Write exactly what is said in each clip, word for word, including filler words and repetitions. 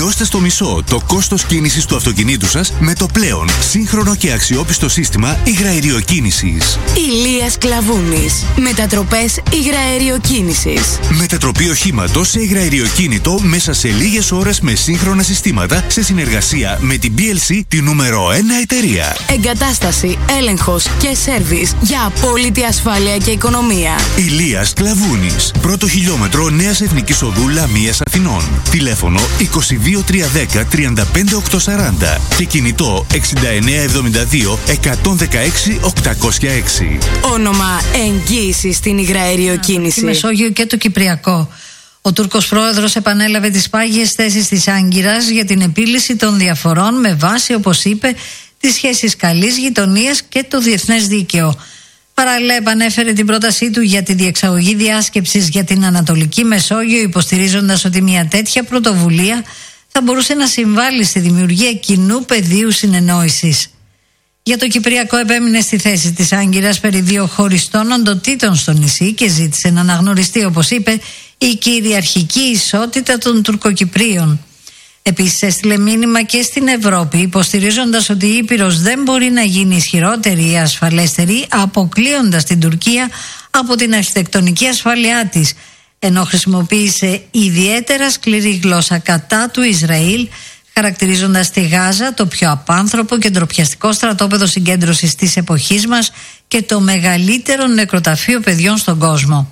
Μειώστε στο μισό το κόστος κίνησης του αυτοκινήτου σας με το πλέον σύγχρονο και αξιόπιστο σύστημα υγραεριοκίνησης. Ηλίας Κλαβούνης. Μετατροπές υγραεριοκίνησης. Μετατροπή οχήματος σε υγραεριοκίνητο μέσα σε λίγες ώρες με σύγχρονα συστήματα σε συνεργασία με την μπι ελ σι, τη νούμερο ένα εταιρεία. Εγκατάσταση, έλεγχος και σέρβις για απόλυτη ασφάλεια και οικονομία. Ηλίας Κλαβούνης. Πρώτο χιλιόμετρο Νέας Εθνικής Οδού Λαμίας Αθηνών. Τηλέφωνο είκοσι δύο τριακόσια δέκα τριάντα πέντε οκτακόσια σαράντα και κινητό εξήντα εννέα εβδομήντα δύο εκατόν δεκαέξι οκτακόσια έξι. Όνομα εγγύηση στην υγραεριοκίνηση. Τη Μεσόγειο και το Κυπριακό. Ο Τούρκος πρόεδρος επανέλαβε τις πάγιες θέσεις της Άγκυρας για την επίλυση των διαφορών με βάση, όπως είπε, τις σχέσεις καλής γειτονίας και το διεθνές δίκαιο. Παράλληλα, επανέφερε την πρότασή του για τη διεξαγωγή διάσκεψης για την Ανατολική Μεσόγειο, υποστηρίζοντας ότι μια τέτοια πρωτοβουλία θα μπορούσε να συμβάλλει στη δημιουργία κοινού πεδίου συνεννόησης. Για το Κυπριακό, επέμεινε στη θέση της Άγκυρας περί δύο χωριστών οντοτήτων στο νησί και ζήτησε να αναγνωριστεί, όπως είπε, η κυριαρχική ισότητα των Τουρκοκυπρίων. Επίσης, έστειλε μήνυμα και στην Ευρώπη, υποστηρίζοντας ότι η Ήπειρος δεν μπορεί να γίνει ισχυρότερη ή ασφαλέστερη, αποκλείοντας την Τουρκία από την αρχιτεκτονική ασφάλειά της, ενώ χρησιμοποίησε ιδιαίτερα σκληρή γλώσσα κατά του Ισραήλ, χαρακτηρίζοντας τη Γάζα το πιο απάνθρωπο και ντροπιαστικό στρατόπεδο συγκέντρωσης της εποχής μας και το μεγαλύτερο νεκροταφείο παιδιών στον κόσμο.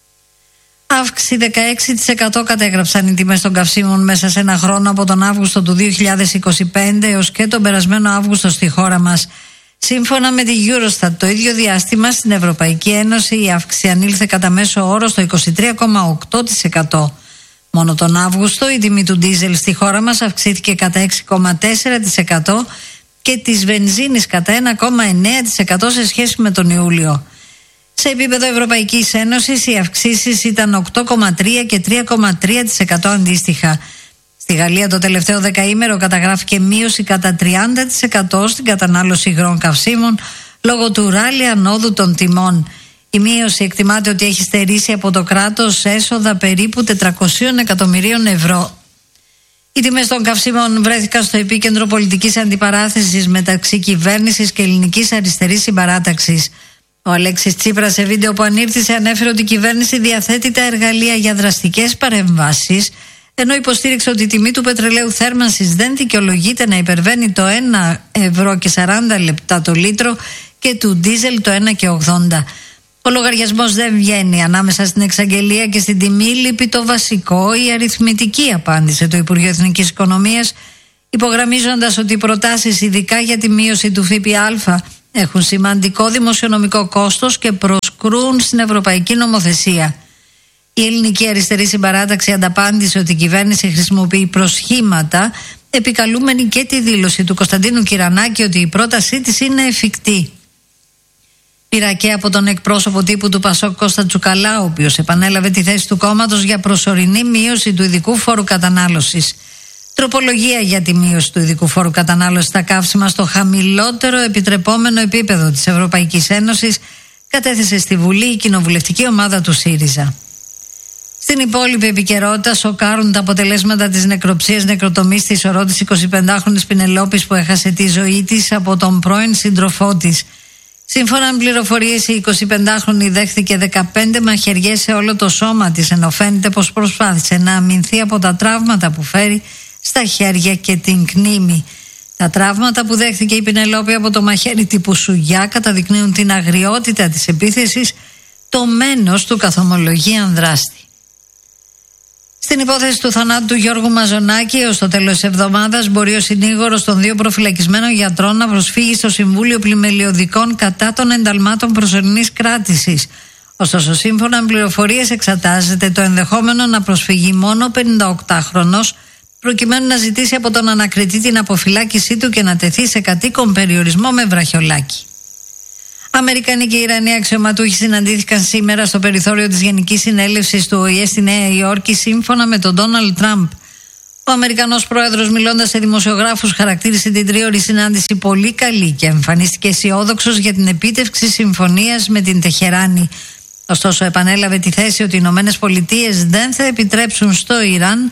Αύξηση δεκαέξι τοις εκατό κατέγραψαν οι τιμές των καυσίμων μέσα σε ένα χρόνο από τον Αύγουστο του δύο χιλιάδες είκοσι πέντε έως και τον περασμένο Αύγουστο στη χώρα μας. Σύμφωνα με τη Eurostat, το ίδιο διάστημα στην Ευρωπαϊκή Ένωση η αύξηση ανήλθε κατά μέσο όρο στο είκοσι τρία κόμμα οκτώ τοις εκατό. Μόνο τον Αύγουστο η τιμή του ντίζελ στη χώρα μας αυξήθηκε κατά έξι κόμμα τέσσερα τοις εκατό και της βενζίνης κατά ένα κόμμα εννέα τοις εκατό σε σχέση με τον Ιούλιο. Σε επίπεδο Ευρωπαϊκής Ένωσης οι αυξήσεις ήταν οκτώ κόμμα τρία και τρία κόμμα τρία τοις εκατό αντίστοιχα. Στη Γαλλία το τελευταίο δεκαήμερο καταγράφηκε μείωση κατά τριάντα τοις εκατό στην κατανάλωση υγρών καυσίμων λόγω του ράλι ανόδου των τιμών. Η μείωση εκτιμάται ότι έχει στερήσει από το κράτος έσοδα περίπου τετρακόσια εκατομμυρίων ευρώ. Οι τιμές των καυσίμων βρέθηκαν στο επίκεντρο πολιτικής αντιπαράθεσης μεταξύ κυβέρνησης και ελληνικής αριστερής συμπαράταξης. Ο Αλέξης Τσίπρας, σε βίντεο που ανήρτησε, ανέφερε ότι η κυβέρνηση διαθέτει τα εργαλεία για δραστικές παρεμβάσεις, ενώ υποστήριξε ότι η τιμή του πετρελαίου θέρμανσης δεν δικαιολογείται να υπερβαίνει το ένα ευρώ και σαράντα λεπτά το λίτρο και του ντίζελ το ένα και ογδόντα. Ο λογαριασμός δεν βγαίνει ανάμεσα στην εξαγγελία και στην τιμή. Λείπει το βασικό, η αριθμητική, απάντησε το Υπουργείο Εθνικής Οικονομίας, υπογραμμίζοντας ότι οι προτάσεις ειδικά για τη μείωση του ΦΠΑ έχουν σημαντικό δημοσιονομικό κόστος και προσκρούν στην ευρωπαϊκή νομοθεσία. Η ελληνική αριστερή συμπαράταξη ανταπάντησε ότι η κυβέρνηση χρησιμοποιεί προσχήματα, επικαλούμενη και τη δήλωση του Κωνσταντίνου Κυρανάκη ότι η πρότασή της είναι εφικτή. Πήρα και από τον εκπρόσωπο τύπου του Πασόκ Κώστα Τσουκαλά, ο οποίος επανέλαβε τη θέση του κόμματος για προσωρινή μείωση του ειδικού φόρου κατανάλωσης. Τροπολογία για τη μείωση του ειδικού φόρου κατανάλωσης στα καύσιμα στο χαμηλότερο επιτρεπόμενο επίπεδο της Ευρωπαϊκής Ένωσης κατέθεσε στη Βουλή η κοινοβουλευτική ομάδα του ΣΥΡΙΖΑ. Στην υπόλοιπη επικαιρότητα, σοκάρουν τα αποτελέσματα της νεκροψίας νεκροτομής της ορώτης εικοσιπεντάχρονης Πινελόπης που έχασε τη ζωή της από τον πρώην σύντροφό της. Σύμφωνα με πληροφορίες, η εικοσιπεντάχρονη δέχθηκε δεκαπέντε μαχαιριές σε όλο το σώμα της, ενώ φαίνεται πως προσπάθησε να αμυνθεί από τα τραύματα που φέρει στα χέρια και την κνήμη. Τα τραύματα που δέχθηκε η Πινελόπη από το μαχαίρι τύπου σουγιά καταδεικνύουν την αγριότητα της επίθεσης, το μένος του καθομολογίαν δράστη. Στην υπόθεση του θανάτου του Γιώργου Μαζονάκη, έως το τέλος της εβδομάδας μπορεί ο συνήγορος των δύο προφυλακισμένων γιατρών να προσφύγει στο Συμβούλιο Πλημελιωδικών κατά των ενταλμάτων προσωρινής κράτησης. Ωστόσο, σύμφωνα με πληροφορίες, εξετάζεται το ενδεχόμενο να προσφύγει μόνο ο πενηνταοκτάχρονος, προκειμένου να ζητήσει από τον ανακριτή την αποφυλάκησή του και να τεθεί σε κατοίκον περιορισμό με βραχιολάκι. Αμερικανοί και Ιρανοί αξιωματούχοι συναντήθηκαν σήμερα στο περιθώριο της Γενικής Συνέλευσης του Ο Η Ε στη Νέα Υόρκη, σύμφωνα με τον Ντόναλντ Τραμπ. Ο Αμερικανός πρόεδρος, μιλώντας σε δημοσιογράφους, χαρακτήρισε την τρίωρη συνάντηση πολύ καλή και εμφανίστηκε αισιόδοξος για την επίτευξη συμφωνίας με την Τεχεράνη. Ωστόσο, επανέλαβε τη θέση ότι οι Ηνωμένες Πολιτείες δεν θα επιτρέψουν στο Ιράν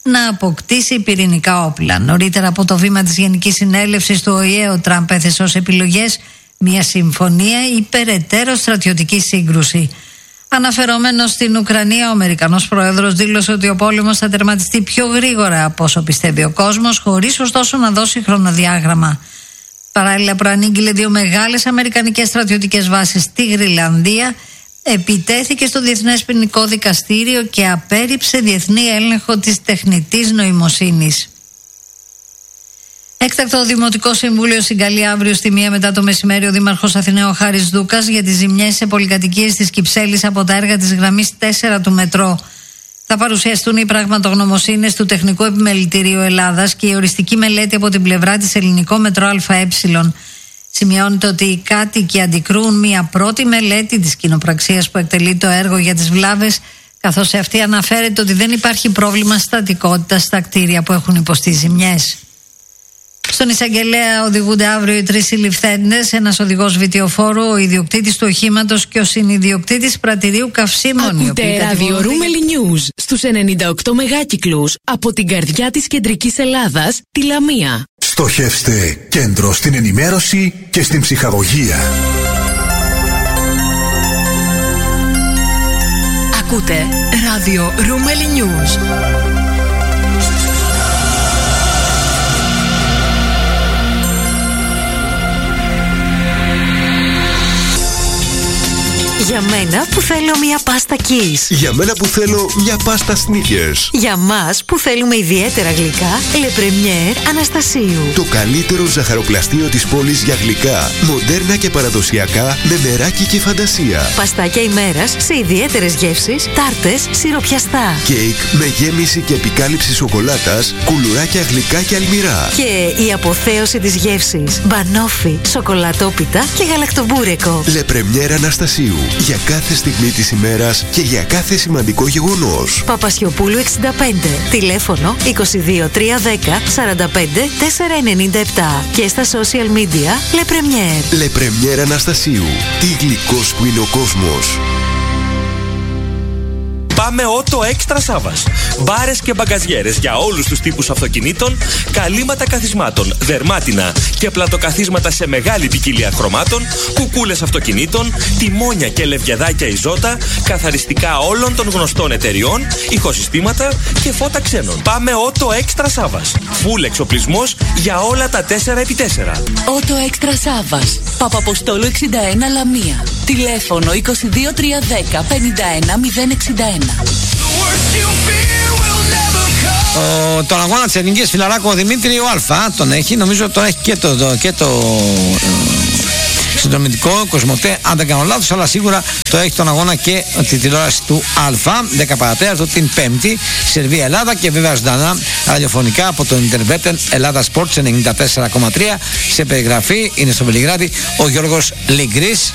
να αποκτήσει πυρηνικά όπλα. Νωρίτερα από το βήμα της Γενικής Συνέλευσης του Ο Η Ε, ο Τραμπ έθεσε ως επιλογές μια συμφωνία ή περαιτέρω στρατιωτική σύγκρουση. Αναφερόμενος στην Ουκρανία, ο Αμερικανός Πρόεδρος δήλωσε ότι ο πόλεμος θα τερματιστεί πιο γρήγορα από όσο πιστεύει ο κόσμος, χωρίς ωστόσο να δώσει χρονοδιάγραμμα. Παράλληλα, προανήγγειλε δύο μεγάλες αμερικανικές στρατιωτικές βάσεις στη Γροιλανδία, επιτέθηκε στο Διεθνές Ποινικό Δικαστήριο και απέρριψε διεθνή έλεγχο της τεχνητής νοημοσύνης. Έκτακτο Δημοτικό Συμβούλιο στην Γκαλία αύριο στη μία μετά το μεσημέρι. Ο Δήμαρχος Αθηναίου Χάρης Δούκας για τις ζημιές σε πολυκατοικίες της Κυψέλης από τα έργα της γραμμής τέσσερα του μετρό. Θα παρουσιαστούν οι πραγματογνωμοσύνες του Τεχνικού Επιμελητηρίου Ελλάδας και η οριστική μελέτη από την πλευρά της Ελληνικό Μετρό ΑΕ. Σημειώνεται ότι οι κάτοικοι αντικρούν μια πρώτη μελέτη της κοινοπραξίας που εκτελεί το έργο για τις βλάβες, καθώς σε αυτή αναφέρεται ότι δεν υπάρχει πρόβλημα στατικότητας στα κτίρια που έχουν υποστεί ζημιές. Στον εισαγγελέα οδηγούνται αύριο οι τρεις συλληφθέντες, ένας οδηγός βιτιοφόρου, ο ιδιοκτήτης του οχήματος και ο συνιδιοκτήτης πρατηρίου καυσίμων. Ακούτε ράδιο Ρούμελι News στους ενενήντα οκτώ μεγάκυκλους από την καρδιά της κεντρικής Ελλάδας, τη Λαμία. Στοχεύστε κέντρο στην ενημέρωση και στην ψυχαγωγία. Ακούτε ράδιο Ρούμελι News. Για μένα που θέλω μια πάστα Kiss. Για μένα που θέλω μια πάστα Snickers. Για μας που θέλουμε ιδιαίτερα γλυκά, Le Premier Αναστασίου. Το καλύτερο ζαχαροπλαστείο της πόλης για γλυκά, μοντέρνα και παραδοσιακά, με μεράκι και φαντασία. Παστάκια ημέρας σε ιδιαίτερες γεύσεις, τάρτες, σιροπιαστά. Κέικ με γέμιση και επικάλυψη σοκολάτας, κουλουράκια γλυκά και αλμυρά. Και η αποθέωση της γεύσης, μπανόφι, σοκολατόπιτα και γαλακτομπούρεκο. Le Premier Αναστασίου. Για κάθε στιγμή της ημέρας και για κάθε σημαντικό γεγονός. Παπασιοπούλου εξήντα πέντε. Τηλέφωνο είκοσι δύο τρία δέκα σαράντα πέντε τετρακόσια ενενήντα επτά. Και στα social media Le Premier. Le Premier Αναστασίου. Τι γλυκός που είναι ο κόσμος. Πάμε Ότο Έξτρα Σάββας. Μπάρες και μπαγκαζιέρες για όλους τους τύπους αυτοκινήτων, καλύματα καθισμάτων, δερμάτινα και πλατοκαθίσματα σε μεγάλη ποικιλία χρωμάτων, κουκούλες αυτοκινήτων, τιμόνια και λευκεδάκια Ιζότα, καθαριστικά όλων των γνωστών εταιριών, ηχοσυστήματα και φώτα ξένων. Πάμε Ότο Έξτρα Σάββας. Φουλ εξοπλισμός για όλα τα τέσσερα επί τέσσερα. Ότο Έξτρα Σάββας. Παπαποστόλου εξήντα ένα Λαμία. Τηλέφωνο είκοσι δύο τρία δέκα πενήντα ένα μηδέν εξήντα ένα. Ο, τον αγώνα της ελληνικής φιλαράκου ο Δημήτριο Α τον έχει, νομίζω τον έχει και το, το, και το ε, συνδρομητικό Κοσμοτέ, αν δεν κάνω λάθος, αλλά σίγουρα το έχει τον αγώνα και τη τηλεόραση του Α. δέκα παρατέταρτο την Πέμπτη, Σερβία Ελλάδα, και βέβαια ζωντανά ραδιοφωνικά από το Ιντερβέτεν Ελλάδα Sports ενενήντα τέσσερα κόμμα τρία. Σε περιγραφή είναι στο Βελιγράδι ο Γιώργος Λιγκρής.